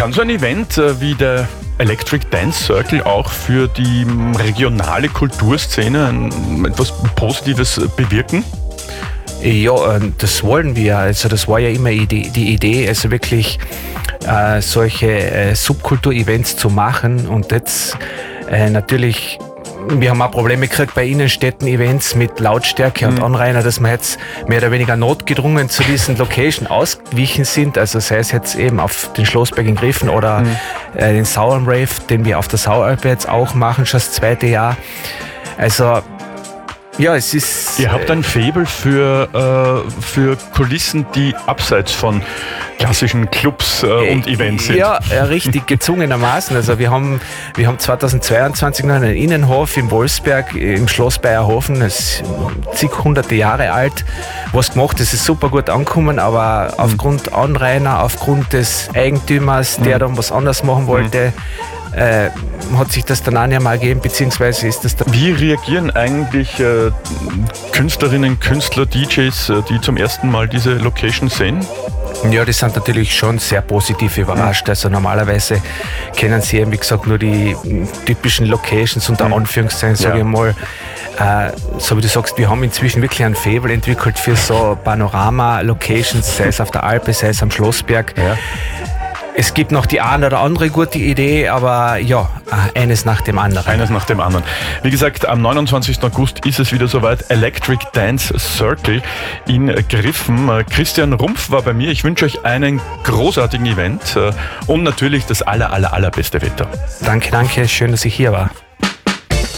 Kann so ein Event wie der Electric Dance Circle auch für die regionale Kulturszene etwas Positives bewirken? Ja, das wollen wir. Also das war ja immer die Idee, also wirklich solche Subkultur-Events zu machen. Und jetzt natürlich, wir haben auch Probleme gekriegt bei Innenstädten-Events mit Lautstärke und Anrainer, dass wir jetzt mehr oder weniger notgedrungen zu diesen Location ausgewichen sind. Also sei es jetzt eben auf den Schlossberg in Griffen oder den Sauern Rave, den wir auf der Saualpe jetzt auch machen, schon das 2. Jahr. Also ja, es ist... Ihr habt ein Faible für Kulissen, die abseits von klassischen Clubs und Events sind. Ja, richtig, gezwungenermaßen. Also wir haben 2022 noch einen Innenhof im Wolfsberg, im Schloss Bayerhofen, das ist zig hunderte Jahre alt, was gemacht, das ist super gut angekommen, aber aufgrund Anrainer, aufgrund des Eigentümers, der dann was anderes machen wollte, hat sich das dann auch nicht mehr ergeben, beziehungsweise ist das... Wie reagieren eigentlich Künstlerinnen, Künstler, DJs, die zum ersten Mal diese Location sehen? Ja, die sind natürlich schon sehr positiv überrascht. Also normalerweise kennen sie eben, wie gesagt, nur die typischen Locations unter Anführungszeichen, sage ich mal. So wie du sagst, wir haben inzwischen wirklich ein Faible entwickelt für so Panorama-Locations, sei es auf der Alpe, sei es am Schlossberg. Ja. Es gibt noch die eine oder andere gute Idee, aber ja, eines nach dem anderen. Eines nach dem anderen. Wie gesagt, am 29. August ist es wieder soweit. Electric Dance Circle in Griffen. Christian Rumpf war bei mir. Ich wünsche euch einen großartigen Event und natürlich das allerbeste Wetter. Danke. Schön, dass ich hier war.